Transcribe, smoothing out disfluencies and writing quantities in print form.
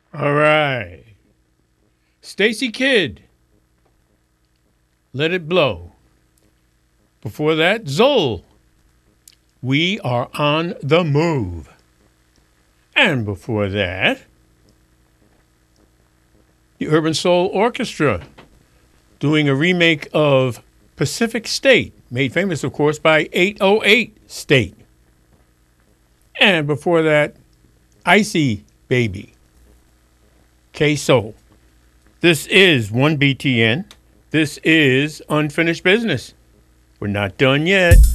All right. Stacy Kidd, Let It Blow. Before that, Zoll, We Are on the Move. And before that, the Urban Soul Orchestra doing a remake of Pacific State, made famous, of course, by 808 State. And before that, Icy Baby, K-Soul. This is 1BTN. This is Unfinished Business. We're not done yet.